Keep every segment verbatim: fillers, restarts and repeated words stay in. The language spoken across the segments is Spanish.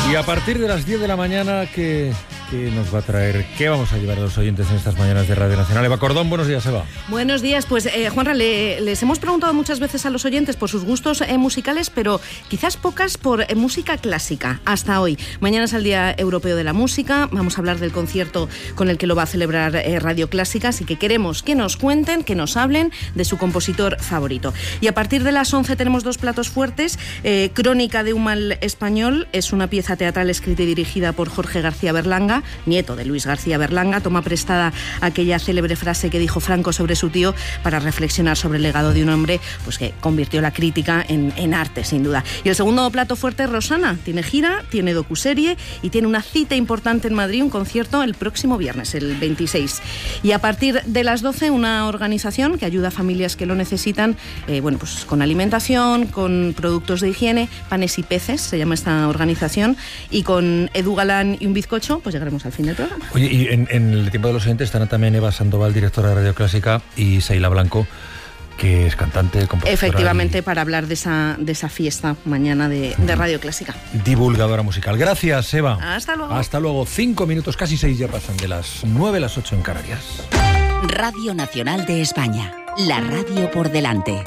Y a partir de las diez de la mañana, ¿qué, qué nos va a traer? ¿Qué vamos a llevar a los oyentes en estas mañanas de Radio Nacional? Eva Cordón, buenos días, Eva. Buenos días. Pues, eh, Juanra, le, les hemos preguntado muchas veces a los oyentes por sus gustos eh, musicales, pero quizás pocas por eh, música clásica hasta hoy. Mañana es el Día Europeo de la Música. Vamos a hablar del concierto con el que lo va a celebrar eh, Radio Clásica, así que queremos que nos cuenten, que nos hablen de su compositor favorito. Y a partir de las once tenemos dos platos fuertes. Eh, Crónica de un mal español es una pieza teatral escrita y dirigida por Jorge García Berlanga, nieto de Luis García Berlanga. Toma prestada aquella célebre frase que dijo Franco sobre su tío para reflexionar sobre el legado de un hombre pues que convirtió la crítica en, en arte, sin duda. Y el segundo plato fuerte es Rosana. Tiene gira, tiene docuserie y tiene una cita importante en Madrid, un concierto el próximo viernes, el veintiséis. Y a partir de las doce, una organización que ayuda a familias que lo necesitan, eh, bueno, pues con alimentación, con productos de higiene, Panes y Peces, se llama esta organización, y con Edu Galán y un bizcocho, pues llegaremos al fin del programa. Oye, y en, en el tiempo de los oyentes estará también Eva Sandoval, directora de Radio Clásica, y Seila Blanco, que es cantante, compositora. Efectivamente, y... para hablar de esa, de esa fiesta mañana de, de Radio Clásica. Divulgadora musical. Gracias, Eva. Hasta luego. Hasta luego. Cinco minutos, casi seis ya pasan de las nueve a las ocho en Canarias. Radio Nacional de España. La radio por delante.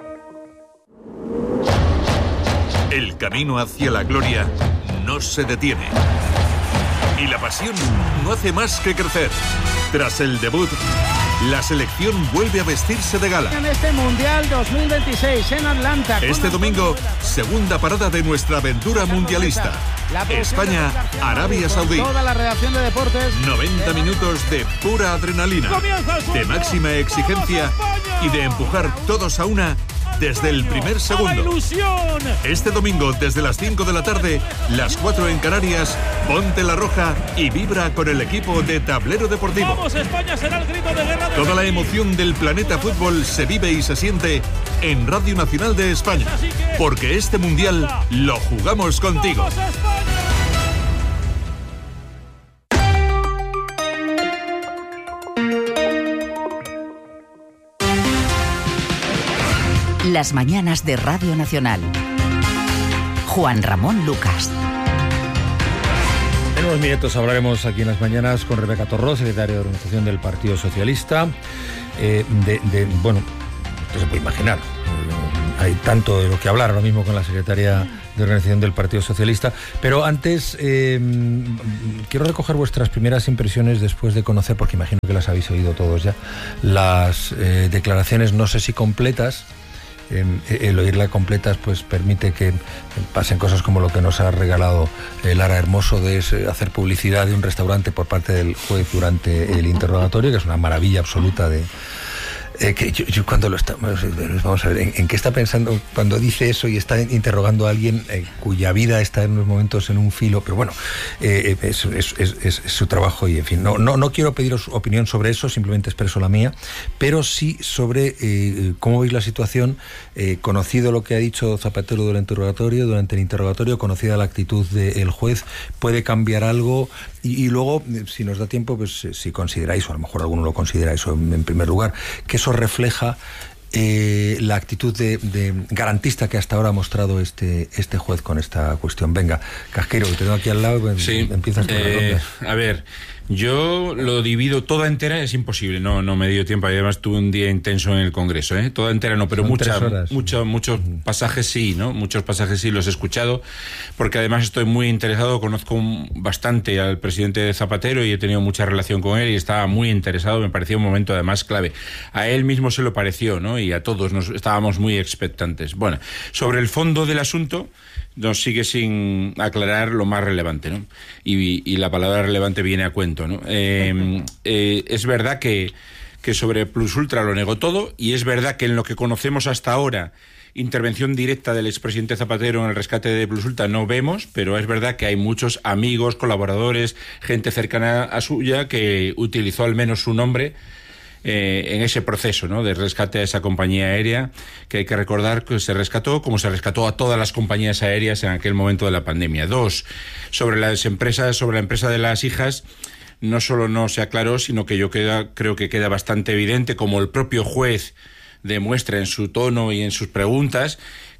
El camino hacia la gloria no se detiene. Y la pasión no hace más que crecer. Tras el debut, la selección vuelve a vestirse de gala. En este Mundial dos mil veintiséis en Atlanta. Este domingo, segunda parada de nuestra aventura mundialista. España, Arabia Saudí. Toda la redacción de deportes. noventa minutos de pura adrenalina, de máxima exigencia y de empujar todos a una desde el primer segundo. Este domingo, desde las cinco de la tarde, las cuatro en Canarias, ponte la roja y vibra con el equipo de Tablero Deportivo. Vamos, España, será el grito de guerra de Toda la emoción del planeta fútbol se vive y se siente en Radio Nacional de España, porque este mundial lo jugamos contigo. Las mañanas de Radio Nacional. Juan Ramón Lucas. En unos minutos hablaremos aquí en las mañanas con Rebeca Torró, secretaria de Organización del Partido Socialista. Eh, de, de, bueno, usted se puede imaginar, eh, hay tanto de lo que hablar ahora mismo con la secretaria de Organización del Partido Socialista. Pero antes, eh, quiero recoger vuestras primeras impresiones después de conocer, porque imagino que las habéis oído todos ya, las eh, declaraciones, no sé si completas. Eh, el oírla completas pues permite que pasen cosas como lo que nos ha regalado eh, Lara Hermoso, de hacer publicidad de un restaurante por parte del juez durante el interrogatorio, que es una maravilla absoluta de... Eh, que yo, yo cuando lo estamos, vamos a ver, ¿en, en qué está pensando cuando dice eso y está interrogando a alguien eh, cuya vida está en unos momentos en un filo? Pero bueno, eh, es, es, es, es su trabajo y en fin, no, no, no quiero pediros opinión sobre eso, simplemente expreso la mía, pero sí sobre eh, cómo veis la situación, eh, conocido lo que ha dicho Zapatero durante el interrogatorio, durante el interrogatorio, conocida la actitud del juez, puede cambiar algo y, y luego, si nos da tiempo, pues si consideráis, o a lo mejor alguno lo considera eso en, en primer lugar, que eso refleja eh, la actitud de, de garantista que hasta ahora ha mostrado este este juez con esta cuestión. Venga, Casquero, que te tengo aquí al lado, pues, sí, empiezas por eh, a ver, yo lo divido toda entera, es imposible, no no me dio tiempo, además tuve un día intenso en el Congreso, ¿eh? Toda entera no, pero mucha, mucha, muchos uh-huh. pasajes sí, ¿no? Muchos pasajes sí los he escuchado, porque además estoy muy interesado, conozco bastante al presidente Zapatero y he tenido mucha relación con él y estaba muy interesado, me parecía un momento además clave. A él mismo se lo pareció, ¿no? Y a todos nos estábamos muy expectantes. Bueno, sobre el fondo del asunto nos sigue sin aclarar lo más relevante, ¿no? Y, y la palabra relevante viene a cuento, ¿no? Eh, eh, es verdad que, que sobre Plus Ultra lo negó todo, y es verdad que en lo que conocemos hasta ahora, intervención directa del expresidente Zapatero en el rescate de Plus Ultra no vemos, pero es verdad que hay muchos amigos, colaboradores, gente cercana a suya que utilizó al menos su nombre Eh, en ese proceso, ¿no?, de rescate a esa compañía aérea, que hay que recordar que se rescató como se rescató a todas las compañías aéreas en aquel momento de la pandemia. Dos, sobre las empresas, sobre la empresa de las hijas, no solo no se aclaró, sino que yo queda, creo que queda bastante evidente, como el propio juez demuestra en su tono y en sus preguntas,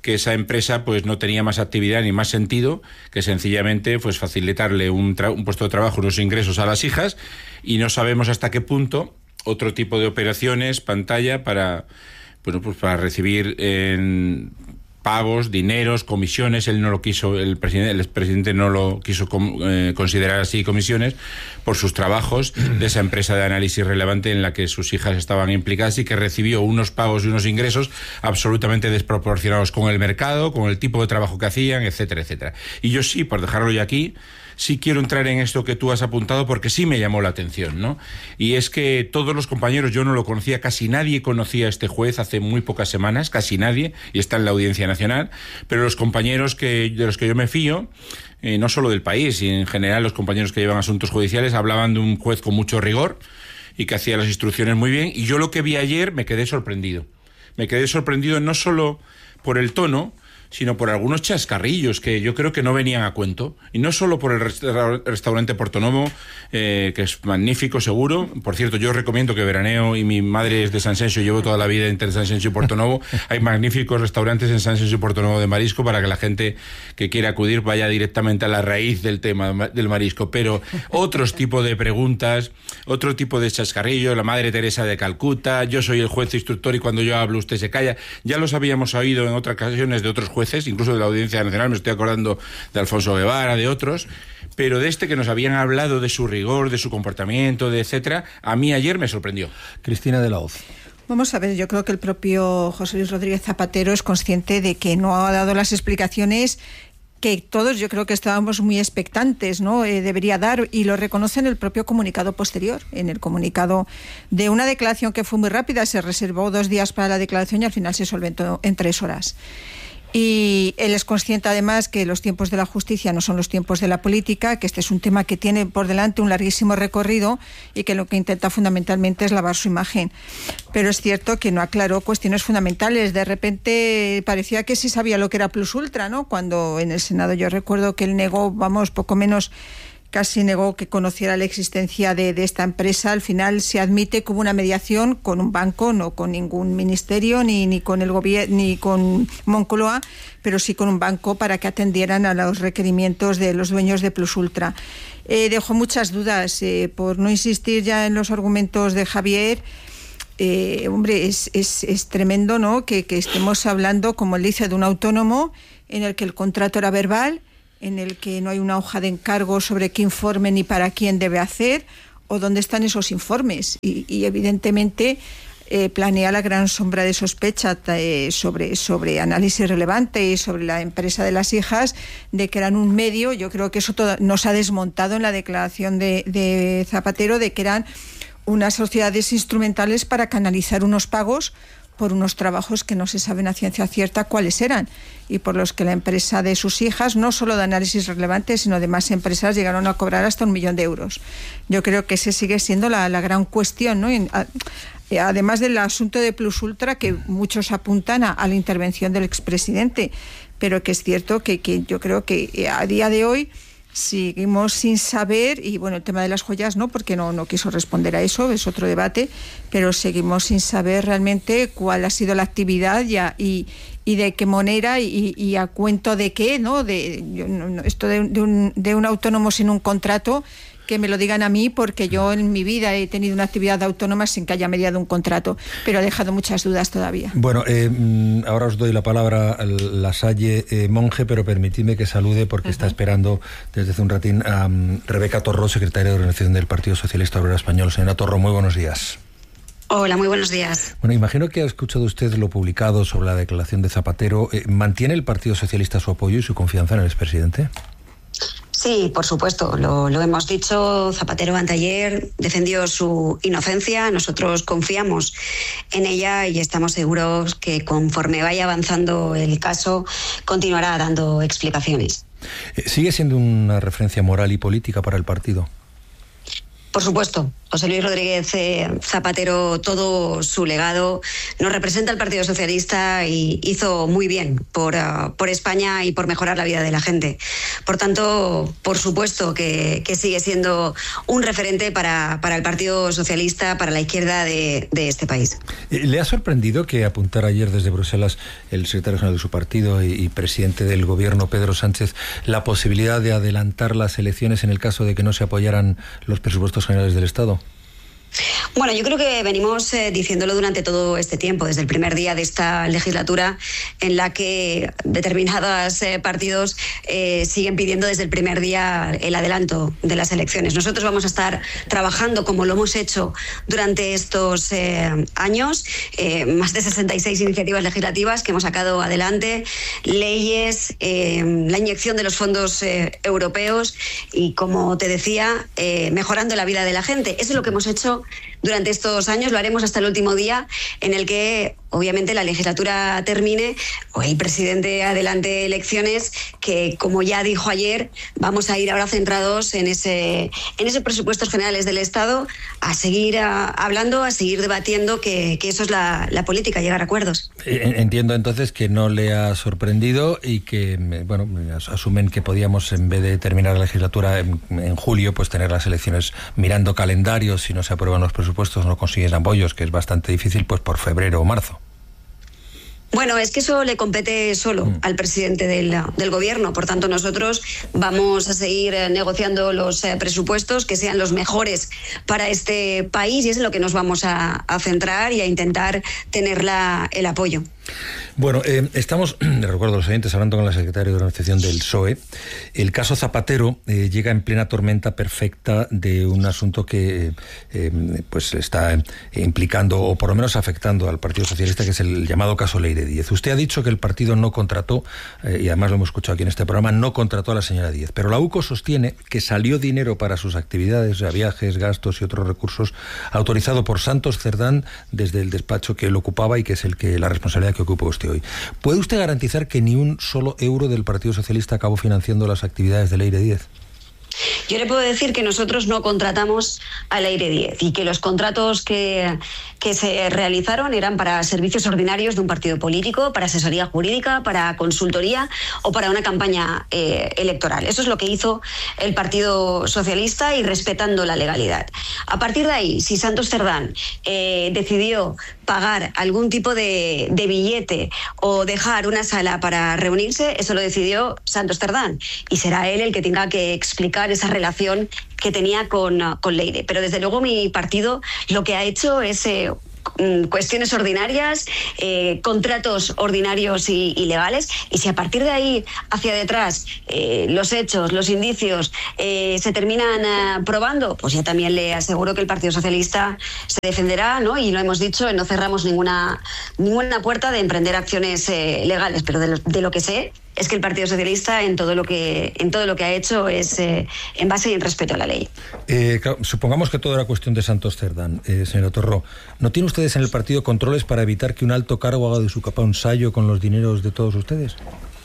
que esa empresa pues no tenía más actividad ni más sentido que sencillamente pues facilitarle un, un puesto de trabajo, unos ingresos a las hijas, y no sabemos hasta qué punto otro tipo de operaciones, pantalla, para, bueno, pues para recibir en pagos, dineros, comisiones. Él no lo quiso, el presidente, el presidente no lo quiso com, eh, considerar así, comisiones, por sus trabajos de esa empresa de análisis relevante en la que sus hijas estaban implicadas, y que recibió unos pagos y unos ingresos absolutamente desproporcionados con el mercado, con el tipo de trabajo que hacían, etcétera, etcétera. Y yo sí, por dejarlo ya aquí, sí quiero entrar en esto que tú has apuntado, porque sí me llamó la atención, ¿no? Y es que todos los compañeros, yo no lo conocía, casi nadie conocía a este juez hace muy pocas semanas, casi nadie, y está en la Audiencia Nacional, pero los compañeros que, de los que yo me fío, eh, no solo del país, y en general los compañeros que llevan asuntos judiciales, hablaban de un juez con mucho rigor y que hacía las instrucciones muy bien, y yo lo que vi ayer me quedé sorprendido. Me quedé sorprendido no solo por el tono, sino por algunos chascarrillos que yo creo que no venían a cuento. Y no solo por el resta- restaurante Portonovo, eh, que es magnífico, seguro. Por cierto, yo recomiendo que veraneo, y mi madre es de San Senso, llevo toda la vida entre San Senso y Portonovo. Hay magníficos restaurantes en San Senso y Portonovo de marisco, para que la gente que quiera acudir vaya directamente a la raíz del tema del marisco. Pero otros tipos de preguntas, otro tipo de chascarrillos, la Madre Teresa de Calcuta, yo soy el juez instructor y cuando yo hablo usted se calla. Ya los habíamos oído en otras ocasiones de otros jueces, incluso de la Audiencia Nacional, me estoy acordando de Alfonso Guevara, de otros, pero de este que nos habían hablado de su rigor, de su comportamiento, de etcétera, a mí ayer me sorprendió. Cristina de la Hoz. Vamos a ver, yo creo que el propio José Luis Rodríguez Zapatero es consciente de que no ha dado las explicaciones que todos yo creo que estábamos muy expectantes, ¿no? Eh, debería dar, y lo reconoce en el propio comunicado posterior, en el comunicado de una declaración que fue muy rápida, se reservó dos días para la declaración y al final se solventó en tres horas. Y él es consciente además que los tiempos de la justicia no son los tiempos de la política, que este es un tema que tiene por delante un larguísimo recorrido y que lo que intenta fundamentalmente es lavar su imagen. Pero es cierto que no aclaró cuestiones fundamentales. De repente parecía que sí sabía lo que era Plus Ultra, ¿no? Cuando en el Senado yo recuerdo que él negó, vamos, poco menos, casi negó que conociera la existencia de, de esta empresa. Al final se admite como una mediación con un banco, no con ningún ministerio, ni, ni con el gobierno, ni con Moncloa, pero sí con un banco para que atendieran a los requerimientos de los dueños de Plus Ultra. Eh, dejó muchas dudas, eh, por no insistir ya en los argumentos de Javier. Eh, hombre, es, es, es tremendo, ¿no?, que, que estemos hablando, como él dice, de un autónomo en el que el contrato era verbal, en el que no hay una hoja de encargo sobre qué informe ni para quién debe hacer, o dónde están esos informes. Y, y evidentemente eh, planea la gran sombra de sospecha eh, sobre, sobre análisis relevante y sobre la empresa de las hijas, de que eran un medio. Yo creo que eso todo nos ha desmontado en la declaración de, de Zapatero, de que eran unas sociedades instrumentales para canalizar unos pagos por unos trabajos que no se saben a ciencia cierta cuáles eran, y por los que la empresa de sus hijas, no solo de análisis relevante, sino de más empresas, llegaron a cobrar hasta un millón de euros. Yo creo que ese sigue siendo la, la gran cuestión, ¿no? En, a, además del asunto de Plus Ultra, que muchos apuntan a, a la intervención del expresidente, pero que es cierto que, que yo creo que a día de hoy seguimos sin saber, y bueno, el tema de las joyas no, porque no, no quiso responder a eso, es otro debate, pero seguimos sin saber realmente cuál ha sido la actividad ya, y, y de qué manera y, y a cuento de qué, ¿no? De, yo, no, esto de, de, un, de un autónomo sin un contrato, que me lo digan a mí, porque yo en mi vida he tenido una actividad autónoma sin que haya mediado un contrato, pero ha dejado muchas dudas todavía. Bueno, eh, ahora os doy la palabra a Lasalle eh, Monge, pero permitidme que salude, porque uh-huh. está esperando desde hace un ratín a um, Rebeca Torró, secretaria de Organización del Partido Socialista Obrero Español. Señora Torró, muy buenos días. Hola, muy buenos días. Bueno, imagino que ha escuchado usted lo publicado sobre la declaración de Zapatero. Eh, ¿Mantiene el Partido Socialista su apoyo y su confianza en el expresidente? Sí, por supuesto, lo, lo hemos dicho. Zapatero anteayer defendió su inocencia, nosotros confiamos en ella y estamos seguros que conforme vaya avanzando el caso continuará dando explicaciones. ¿Sigue siendo una referencia moral y política para el partido? Por supuesto, José Luis Rodríguez eh, Zapatero, todo su legado, nos representa el Partido Socialista y hizo muy bien por, uh, por España y por mejorar la vida de la gente. Por tanto, por supuesto que, que sigue siendo un referente para, para el Partido Socialista, para la izquierda de, de este país. ¿Le ha sorprendido que apuntara ayer desde Bruselas el secretario general de su partido y, y presidente del gobierno, Pedro Sánchez, la posibilidad de adelantar las elecciones en el caso de que no se apoyaran los presupuestos generales del Estado? Bueno, yo creo que venimos eh, diciéndolo durante todo este tiempo, desde el primer día de esta legislatura, en la que determinados eh, partidos eh, siguen pidiendo desde el primer día el adelanto de las elecciones. Nosotros vamos a estar trabajando como lo hemos hecho durante estos eh, años, eh, más de sesenta y seis iniciativas legislativas que hemos sacado adelante, leyes, eh, la inyección de los fondos eh, europeos y, como te decía, eh, mejorando la vida de la gente. Eso es lo que hemos hecho durante estos años, lo haremos hasta el último día en el que obviamente la legislatura termine o el presidente adelante elecciones, que, como ya dijo ayer, vamos a ir ahora centrados en ese en esos presupuestos generales del Estado, a seguir a, hablando, a seguir debatiendo, que, que eso es la, la política, llegar a acuerdos. Entiendo entonces que no le ha sorprendido y que, bueno, asumen que podíamos, en vez de terminar la legislatura en, en julio, pues tener las elecciones mirando calendarios. Si no se aprueban los presupuestos, no consiguen apoyos, que es bastante difícil, pues por febrero o marzo. Bueno, es que eso le compete solo mm. al presidente del, del gobierno. Por tanto, nosotros vamos a seguir negociando los eh, presupuestos que sean los mejores para este país, y es en lo que nos vamos a, a centrar y a intentar tener la, el apoyo. Bueno, eh, estamos, les recuerdo a los oyentes, hablando con la secretaria de Organización del P S O E. El caso Zapatero eh, llega en plena tormenta perfecta de un asunto que eh, pues está implicando, o por lo menos afectando, al Partido Socialista, que es el llamado caso Leire Díez. Usted ha dicho que el partido no contrató, eh, y además lo hemos escuchado aquí en este programa, no contrató a la señora Díez, pero la U C O sostiene que salió dinero para sus actividades, o sea, viajes, gastos y otros recursos, autorizado por Santos Cerdán desde el despacho que él ocupaba y que es el que la responsabilidad que ocupa usted hoy. ¿Puede usted garantizar que ni un solo euro del Partido Socialista acabó financiando las actividades de Leire Díez? Yo le puedo decir que nosotros no contratamos a Leire Díez y que los contratos que, que se realizaron eran para servicios ordinarios de un partido político, para asesoría jurídica, para consultoría o para una campaña eh, electoral. Eso es lo que hizo el Partido Socialista, y respetando la legalidad. A partir de ahí, si Santos Cerdán eh, decidió pagar algún tipo de, de billete o dejar una sala para reunirse, eso lo decidió Santos Cerdán, y será él el que tenga que explicar esa relación que tenía con, con Leire. Pero desde luego mi partido lo que ha hecho es eh, cuestiones ordinarias, eh, contratos ordinarios y, y legales, y si a partir de ahí hacia detrás eh, los hechos, los indicios eh, se terminan eh, probando, pues ya también le aseguro que el Partido Socialista se defenderá, ¿no? Y lo hemos dicho, no cerramos ninguna ninguna puerta de emprender acciones eh, legales, pero de lo, de lo que sé es que el Partido Socialista en todo lo que en todo lo que ha hecho es eh, en base y en respeto a la ley. Eh, claro, supongamos que todo era cuestión de Santos Cerdán, eh, señor Torró. ¿No tienen ustedes en el partido controles para evitar que un alto cargo haga de su capa un sayo con los dineros de todos ustedes?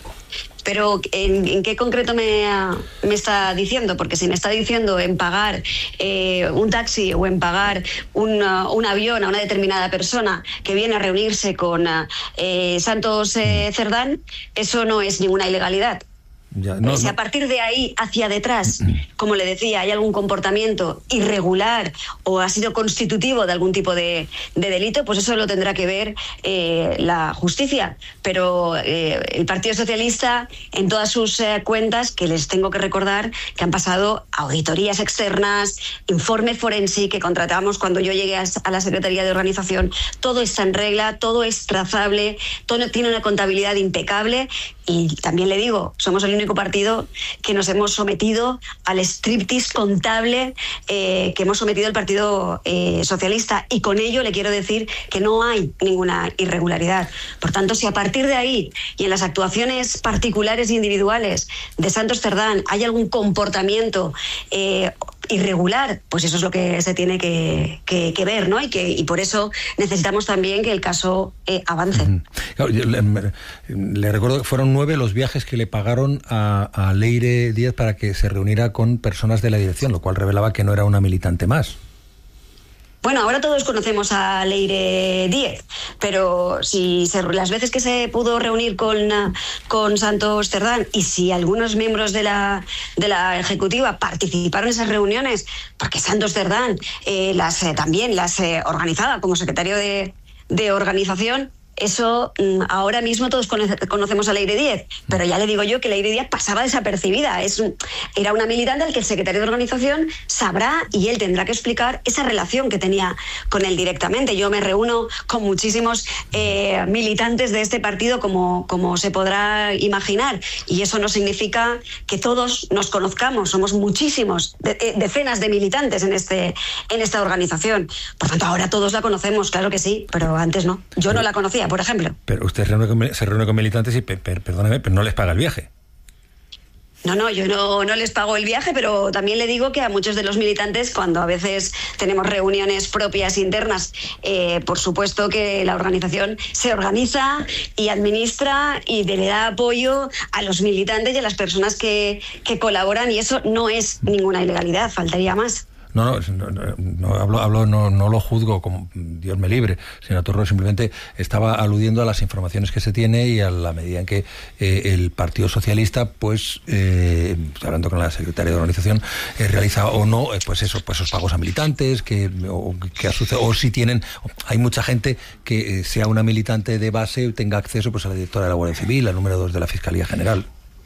Pero ¿en, en qué concreto me, me está diciendo? Porque si me está diciendo en pagar eh, un taxi o en pagar un, uh, un avión a una determinada persona que viene a reunirse con uh, eh, Santos eh, Cerdán, eso no es ninguna ilegalidad. Ya, no, si a partir de ahí hacia detrás, como le decía, hay algún comportamiento irregular o ha sido constitutivo de algún tipo de, de delito, pues eso lo tendrá que ver eh, la justicia. Pero eh, el Partido Socialista, en todas sus eh, cuentas, que les tengo que recordar que han pasado auditorías externas, informe forense que contratamos cuando yo llegué a, a la Secretaría de Organización, todo está en regla, todo es trazable, todo tiene una contabilidad impecable. Y también le digo, somos el único partido que nos hemos sometido al striptease contable eh, que hemos sometido al Partido eh, Socialista, y con ello le quiero decir que no hay ninguna irregularidad. Por tanto, si a partir de ahí y en las actuaciones particulares e individuales de Santos Cerdán hay algún comportamiento eh, irregular, pues eso es lo que se tiene que, que, que ver, ¿no? Y que y por eso necesitamos también que el caso eh, avance. Claro, le, le recuerdo que fueron nueve los viajes que le pagaron a, a Leire Díez para que se reuniera con personas de la dirección, lo cual revelaba que no era una militante más. Bueno, ahora todos conocemos a Leire Díez, pero si se, las veces que se pudo reunir con, con Santos Cerdán y si algunos miembros de la, de la ejecutiva participaron en esas reuniones, porque Santos Cerdán eh, las, eh, también las eh, organizaba como secretario de, de organización, eso ahora mismo todos conocemos a Leire Díez, pero ya le digo yo que Leire Díez pasaba desapercibida. Es, era una militante al que el secretario de organización sabrá y él tendrá que explicar esa relación que tenía con él directamente. Yo me reúno con muchísimos eh, militantes de este partido, como, como se podrá imaginar, y eso no significa que todos nos conozcamos. Somos muchísimos, de, de, decenas de militantes en, este, en esta organización. Por tanto, ahora todos la conocemos, claro que sí, pero antes no. Yo no la conocía, por ejemplo. Pero usted se reúne con, se reúne con militantes y, per, per, perdóname, pero no les paga el viaje. No, no, yo no, no les pago el viaje, pero también le digo que a muchos de los militantes, cuando a veces tenemos reuniones propias internas, eh, por supuesto que la organización se organiza y administra y le da apoyo a los militantes y a las personas que, que colaboran, y eso no es ninguna ilegalidad, faltaría más. No, no, no, no hablo, hablo no, no lo juzgo como Dios me libre, señor Torro, simplemente estaba aludiendo a las informaciones que se tiene y a la medida en que eh, el Partido Socialista, pues, eh, hablando con la secretaria de organización, eh, realiza o no, eh, pues eso, pues esos pagos a militantes, que, o, que o si tienen, hay mucha gente que eh, sea una militante de base, tenga acceso pues a la directora de la Guardia Civil, al número dos de la Fiscalía General.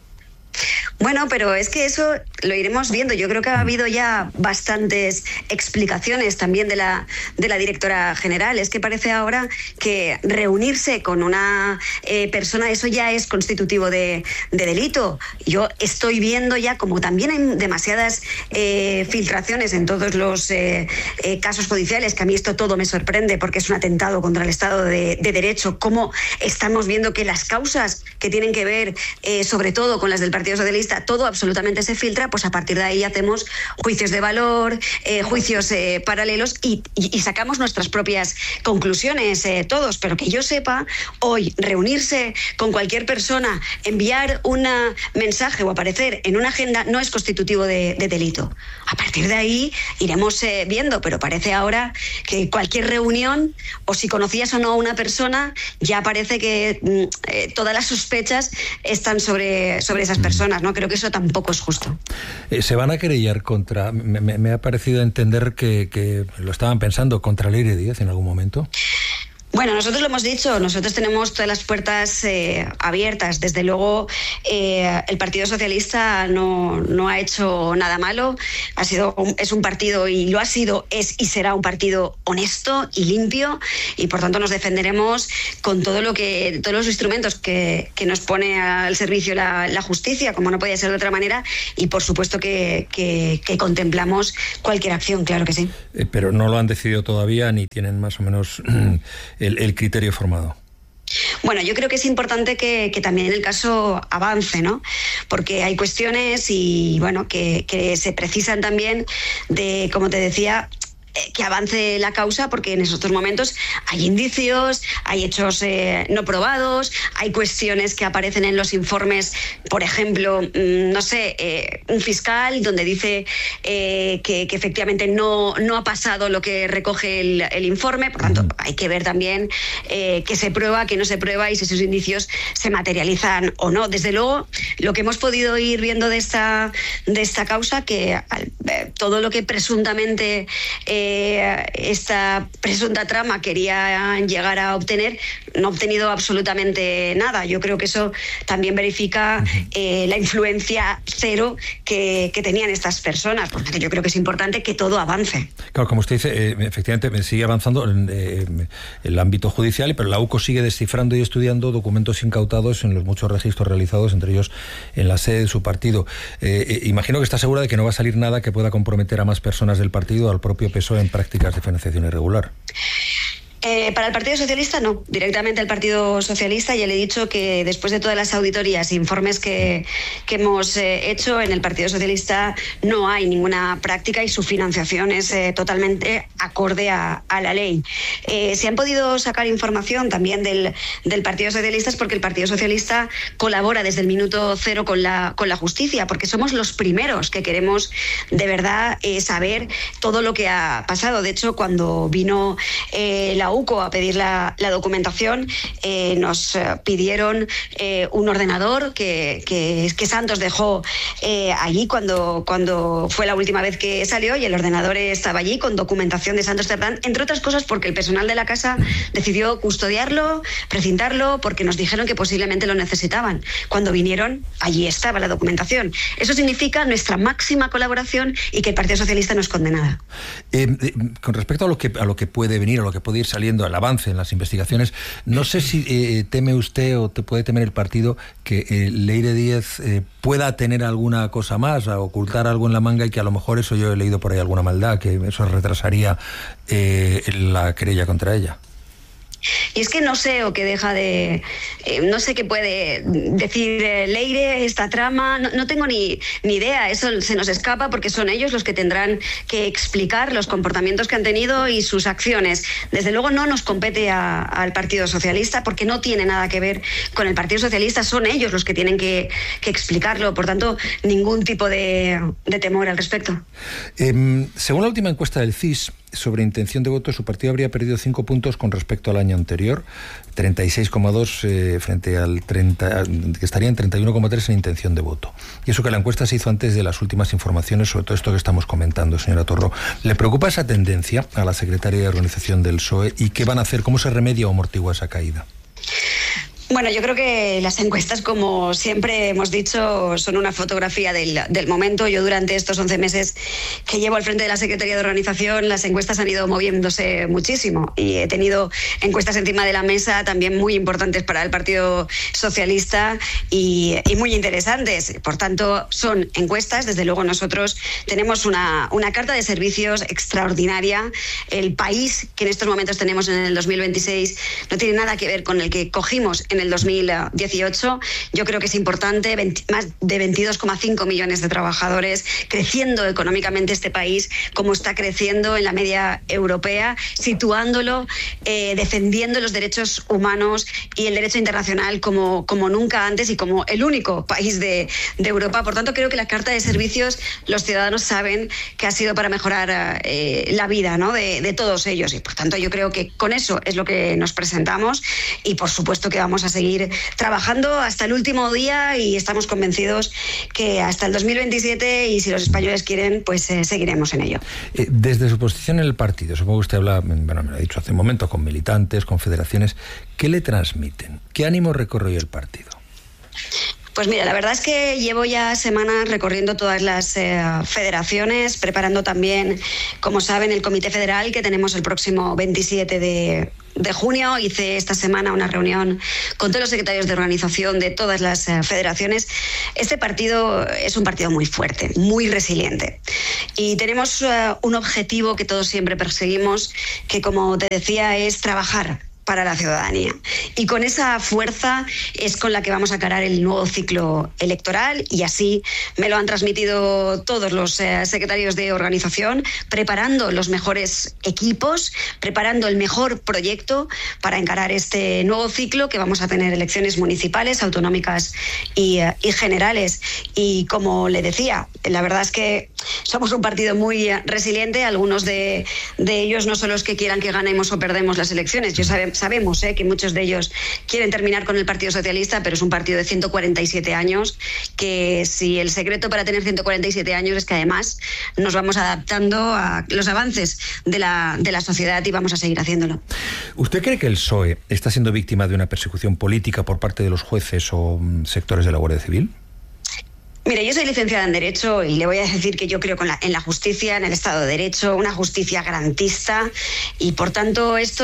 Bueno, pero es que eso lo iremos viendo. Yo creo que ha habido ya bastantes explicaciones también de la, de la directora general. Es que parece ahora que reunirse con una eh, persona, eso ya es constitutivo de, de delito. Yo estoy viendo ya, como también hay demasiadas eh, filtraciones en todos los eh, eh, casos judiciales, que a mí esto todo me sorprende porque es un atentado contra el Estado de, de Derecho, cómo estamos viendo que las causas que tienen que ver eh, sobre todo con las del Partido Socialista, todo absolutamente se filtra, pues a partir de ahí hacemos juicios de valor, eh, juicios eh, paralelos y, y, y sacamos nuestras propias conclusiones eh, todos. Pero que yo sepa, hoy reunirse con cualquier persona, enviar un mensaje o aparecer en una agenda no es constitutivo de, de delito. A partir de ahí iremos eh, viendo, pero parece ahora que cualquier reunión, o si conocías o no a una persona, ya parece que mm, eh, todas las sospechas están sobre, sobre esas personas, ¿no? Creo que eso tampoco es justo. Eh, ¿Se van a querellar contra, me, me, me ha parecido entender que, que lo estaban pensando, contra Leire Díez en algún momento? Bueno, nosotros lo hemos dicho, nosotros tenemos todas las puertas eh, abiertas. Desde luego, eh, el Partido Socialista no, no ha hecho nada malo. Ha sido un, es un partido, y lo ha sido, es y será un partido honesto y limpio, y por tanto nos defenderemos con todo lo que, todos los instrumentos que, que nos pone al servicio la, la justicia, como no podía ser de otra manera, y por supuesto que, que, que contemplamos cualquier acción, claro que sí. Eh, pero no lo han decidido todavía, ni tienen más o menos El, el criterio formado. Bueno, yo creo que es importante que, que también el caso avance, ¿no? Porque hay cuestiones y, bueno, que, que se precisan también de, como te decía, que avance la causa, porque en esos momentos hay indicios, hay hechos eh, no probados, hay cuestiones que aparecen en los informes, por ejemplo, mmm, no sé, eh, un fiscal donde dice eh, que, que efectivamente no, no ha pasado lo que recoge el, el informe. Por tanto, hay que ver también eh, qué se prueba, qué no se prueba y si esos indicios se materializan o no. Desde luego, lo que hemos podido ir viendo de esta, de esta causa, que eh, todo lo que presuntamente eh, esta presunta trama quería llegar a obtener, no ha obtenido absolutamente nada. Yo creo que eso también verifica eh, la influencia cero que, que tenían estas personas. Porque yo creo que es importante que todo avance. Claro, como usted dice, eh, efectivamente sigue avanzando en eh, el ámbito judicial, pero la U C O sigue descifrando y estudiando documentos incautados en los muchos registros realizados, entre ellos en la sede de su partido. Eh, eh, imagino que está segura de que no va a salir nada que pueda comprometer a más personas del partido, al propio P S O E, en prácticas de financiación irregular. Eh, para el Partido Socialista no, directamente al Partido Socialista. Ya le he dicho que después de todas las auditorías e informes que, que hemos eh, hecho, en el Partido Socialista no hay ninguna práctica y su financiación es eh, totalmente acorde a, a la ley. Eh, se han podido sacar información también del, del Partido Socialista es porque el Partido Socialista colabora desde el minuto cero con la, con la justicia, porque somos los primeros que queremos de verdad eh, saber todo lo que ha pasado. De hecho, cuando vino eh, la U C O a pedir la, la documentación, eh, nos eh, pidieron eh, un ordenador que, que, que Santos dejó eh, allí cuando, cuando fue la última vez que salió, y el ordenador estaba allí con documentación de Santos Cerdán, entre otras cosas porque el personal de la casa decidió custodiarlo, precintarlo, porque nos dijeron que posiblemente lo necesitaban. Cuando vinieron, allí estaba la documentación. Eso significa nuestra máxima colaboración y que el Partido Socialista no esconde nada. Eh, eh, con respecto a lo que a lo que puede venir, a lo que puede ir saliendo, el avance en las investigaciones, no sé si eh, teme usted o te puede temer el partido que eh, Leire Díez eh, pueda tener alguna cosa más, a ocultar algo en la manga, y que a lo mejor eso, yo he leído por ahí alguna maldad, que eso retrasaría eh, la querella contra ella. Y es que no sé o que deja de... Eh, no sé qué puede decir eh, Leire, esta trama, no, no tengo ni, ni idea, eso se nos escapa porque son ellos los que tendrán que explicar los comportamientos que han tenido y sus acciones. Desde luego no nos compete a, al Partido Socialista porque no tiene nada que ver con el Partido Socialista, son ellos los que tienen que, que explicarlo, por tanto, ningún tipo de, de temor al respecto. Eh, según la última encuesta del C I S, sobre intención de voto, su partido habría perdido cinco puntos con respecto al año anterior, treinta y seis coma dos eh, frente al treinta, que estaría en treinta y uno coma tres en intención de voto. Y eso que la encuesta se hizo antes de las últimas informaciones sobre todo esto que estamos comentando, señora Torró. ¿Le preocupa esa tendencia a la secretaria de organización del P S O E y qué van a hacer? ¿Cómo se remedia o amortigua esa caída? Bueno, yo creo que las encuestas, como siempre hemos dicho, son una fotografía del, del momento. Yo durante estos once meses que llevo al frente de la Secretaría de Organización, las encuestas han ido moviéndose muchísimo y he tenido encuestas encima de la mesa también muy importantes para el Partido Socialista y, y muy interesantes. Por tanto, son encuestas. Desde luego nosotros tenemos una, una carta de servicios extraordinaria. El país que en estos momentos tenemos en el dos mil veintiséis no tiene nada que ver con el que cogimos en el dos mil dieciocho. Yo creo que es importante, veinte, más de veintidós coma cinco millones de trabajadores, creciendo económicamente este país como está creciendo en la media europea, situándolo, eh, defendiendo los derechos humanos y el derecho internacional como, como nunca antes y como el único país de, de Europa. Por tanto, creo que la carta de servicios, los ciudadanos saben que ha sido para mejorar eh, la vida, ¿no?, de, de todos ellos, y por tanto yo creo que con eso es lo que nos presentamos y por supuesto que vamos a seguir trabajando hasta el último día y estamos convencidos que hasta el dos mil veintisiete, y si los españoles quieren, pues eh, seguiremos en ello. Eh, desde su posición en el partido, supongo que usted habla, bueno, me lo ha dicho hace un momento, con militantes, con federaciones, ¿qué le transmiten? ¿Qué ánimo recorre hoy el partido? Pues mira, la verdad es que llevo ya semanas recorriendo todas las eh, federaciones, preparando también, como saben, el Comité Federal que tenemos el próximo veintisiete de, de junio. Hice esta semana una reunión con todos los secretarios de organización de todas las eh, federaciones. Este partido es un partido muy fuerte, muy resiliente. Y tenemos eh, un objetivo que todos siempre perseguimos, que como te decía, es trabajar para la ciudadanía. Y con esa fuerza es con la que vamos a encarar el nuevo ciclo electoral, y así me lo han transmitido todos los eh, secretarios de organización, preparando los mejores equipos, preparando el mejor proyecto para encarar este nuevo ciclo, que vamos a tener elecciones municipales, autonómicas y, eh, y generales. Y como le decía, la verdad es que somos un partido muy resiliente. Algunos de, de ellos no son los que quieran que ganemos o perdemos las elecciones. Yo sabe, sabemos eh, que muchos de ellos quieren terminar con el Partido Socialista, pero es un partido de ciento cuarenta y siete años, que si el secreto para tener ciento cuarenta y siete años es que además nos vamos adaptando a los avances de la, de la sociedad y vamos a seguir haciéndolo. ¿Usted cree que el P S O E está siendo víctima de una persecución política por parte de los jueces o sectores de la Guardia Civil? Mire, yo soy licenciada en Derecho y le voy a decir que yo creo con la, en la justicia, en el Estado de Derecho, una justicia garantista, y por tanto esto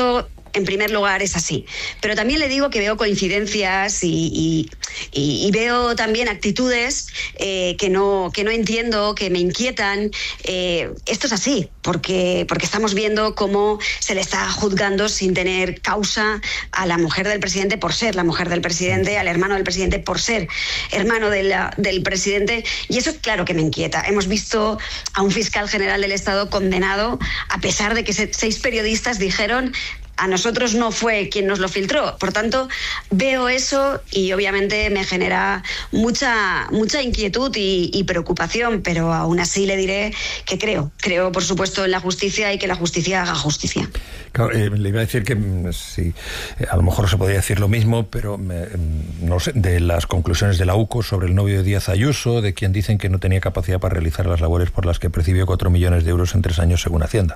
en primer lugar es así. Pero también le digo que veo coincidencias y, y, y, y veo también actitudes eh, que, no, que no entiendo, que me inquietan. Eh, esto es así, porque, porque estamos viendo cómo se le está juzgando sin tener causa a la mujer del presidente por ser la mujer del presidente, al hermano del presidente por ser hermano de la, del presidente. Y eso claro que me inquieta. Hemos visto a un fiscal general del Estado condenado a pesar de que seis periodistas dijeron: a nosotros no fue quien nos lo filtró. Por tanto, veo eso y obviamente me genera mucha, mucha inquietud y, y preocupación, pero aún así le diré que creo, creo por supuesto en la justicia y que la justicia haga justicia. Claro, eh, le iba a decir que sí, a lo mejor se podría decir lo mismo, pero me, no sé, de las conclusiones de la U C O sobre el novio de Díaz Ayuso, de quien dicen que no tenía capacidad para realizar las labores por las que percibió cuatro millones de euros en tres años según Hacienda.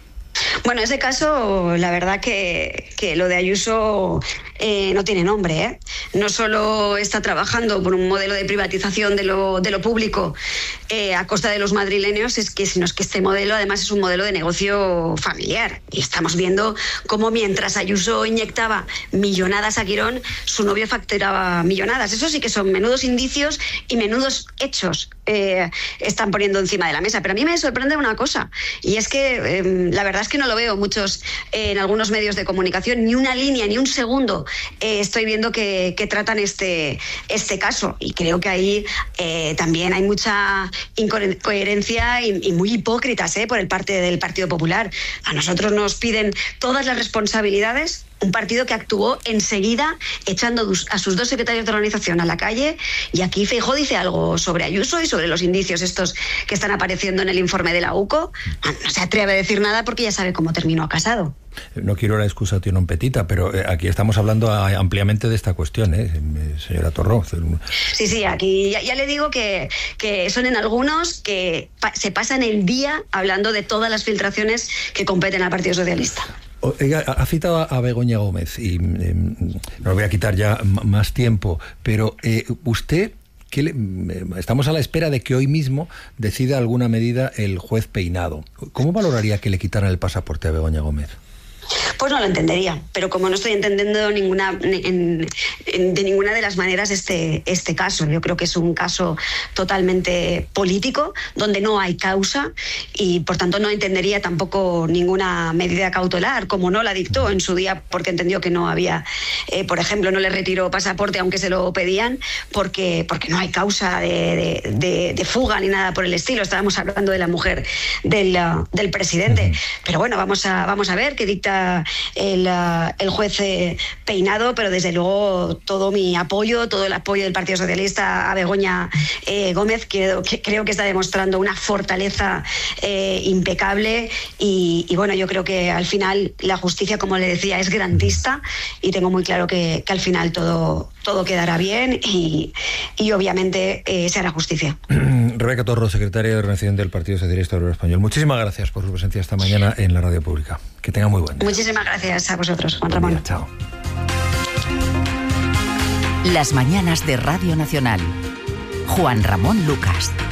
Bueno, ese caso, la verdad que, que lo de Ayuso eh, no tiene nombre, ¿eh? No solo está trabajando por un modelo de privatización de lo, de lo público eh, a costa de los madrileños, es que, sino es que este modelo además es un modelo de negocio familiar. Y estamos viendo cómo mientras Ayuso inyectaba millonadas a Quirón, su novio facturaba millonadas. Eso sí que son menudos indicios y menudos hechos eh, están poniendo encima de la mesa. Pero a mí me sorprende una cosa, y es que eh, la verdad es que no lo veo muchos eh, en algunos medios de comunicación, ni una línea, ni un segundo eh, estoy viendo que, que tratan este, este caso, y creo que ahí eh, también hay mucha incoherencia y, y muy hipócritas eh, por el parte del Partido Popular. A nosotros nos piden todas las responsabilidades, un partido que actuó enseguida echando a sus dos secretarios de organización a la calle, y aquí Feijóo dice algo sobre Ayuso y sobre los indicios estos que están apareciendo en el informe de la U C O. No se atreve a decir nada porque ya sabe cómo terminó Casado. No quiero la excusa non petita, pero aquí estamos hablando ampliamente de esta cuestión, ¿eh, señora Torró? Sí, sí, aquí ya, ya le digo que, que son en algunos que pa se pasan el día hablando de todas las filtraciones que competen al Partido Socialista. Oiga, ha citado a Begoña Gómez y eh, no voy a quitar ya más tiempo, pero eh, usted... ¿Qué le, estamos a la espera de que hoy mismo decida alguna medida el juez Peinado. ¿Cómo valoraría que le quitaran el pasaporte a Begoña Gómez? Pues no lo entendería, pero como no estoy entendiendo ninguna en, en, de ninguna de las maneras este, este caso, yo creo que es un caso totalmente político, donde no hay causa, y por tanto no entendería tampoco ninguna medida cautelar, como no la dictó en su día, porque entendió que no había, eh, por ejemplo, no le retiró pasaporte aunque se lo pedían, porque, porque no hay causa de, de, de, de fuga ni nada por el estilo. Estábamos hablando de la mujer del, uh, del presidente. Pero bueno, vamos a, vamos a ver qué dicta El, uh, el juez eh, Peinado, pero desde luego todo mi apoyo, todo el apoyo del Partido Socialista a Begoña eh, Gómez, que, que creo que está demostrando una fortaleza eh, impecable, y, y bueno, yo creo que al final la justicia, como le decía, es garantista, y tengo muy claro que, que al final todo, todo quedará bien y, y obviamente eh, se hará justicia. Rebeca Torró, secretaria de Organización del Partido Socialista Obrero Español, muchísimas gracias por su presencia esta mañana en la radio pública. Que tenga muy buen día. Muchísimas gracias a vosotros, Juan Ramón. Día, chao. Las mañanas de Radio Nacional. Juan Ramón Lucas.